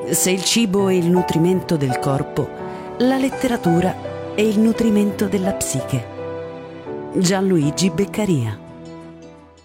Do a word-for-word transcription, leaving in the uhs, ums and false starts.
Se il cibo è il nutrimento del corpo, la letteratura è il nutrimento della psiche. Gianluigi Beccaria.